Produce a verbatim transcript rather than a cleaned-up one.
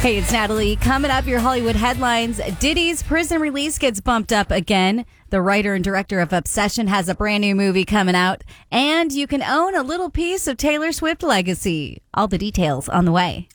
Hey, it's Natalie. Coming up, your Hollywood headlines. Diddy's prison release gets bumped up again. The writer and director of Obsession has a brand new movie coming out. And you can own a little piece of Taylor Swift legacy. All the details on the way.